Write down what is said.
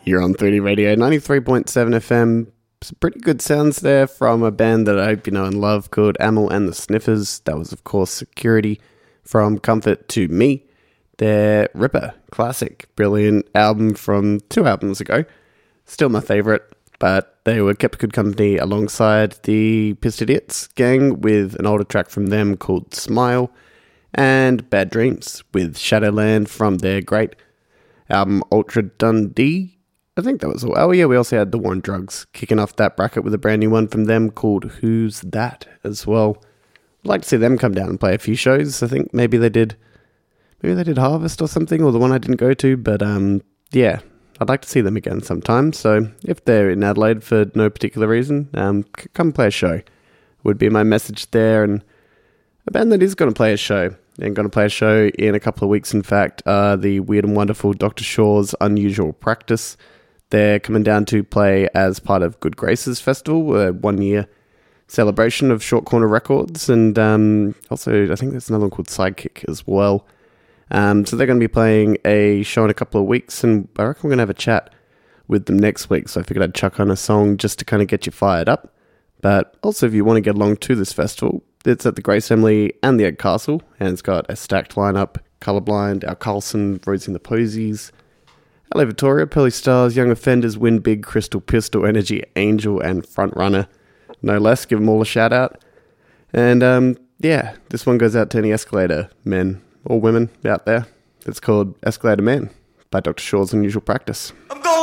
You're on 30 Radio, 93.7 FM. Some pretty good sounds there from a band that I hope you know and love called Amyl and the Sniffers. That was, of course, Security from Comfort to Me. Their Ripper, classic, brilliant album from 2 albums ago. Still my favourite, but they were kept good company alongside the Pissed Idiots gang with an older track from them called Smile, and Bad Dreams with Shadowland from their great album Ultra Dundee. I think that was all. Oh yeah, we also had The War on Drugs kicking off that bracket with a brand new one from them called Who's That as well. I'd like to see them come down and play a few shows. I think maybe they did Harvest or something, or the one I didn't go to, but yeah, I'd like to see them again sometime. So if they're in Adelaide for no particular reason, come play a show would be my message there. And a band that is going to play a show, and going to play a show in a couple of weeks, in fact, the weird and wonderful Dr. Shaw's Unusual Practice. They're coming down to play as part of Good Graces Festival, a 1-year celebration of Short Corner Records, and also I think there's another one called Sidekick as well. So they're going to be playing a show in a couple of weeks, and I reckon we're going to have a chat with them next week, so I figured I'd chuck on a song just to kind of get you fired up. But also, if you want to get along to this festival, it's at the Grace Emily and the Egg Castle, and it's got a stacked lineup: Colourblind, Al Carlson, Rosie and the Posies, LA Victoria, Pearly Stars, Young Offenders, Win Big, Crystal Pistol, Energy Angel, and Frontrunner. No less, give them all a shout out. And yeah, this one goes out to any Escalator men or women out there. It's called Escalator Man by Dr. Shaw's Unusual Practice. I'm going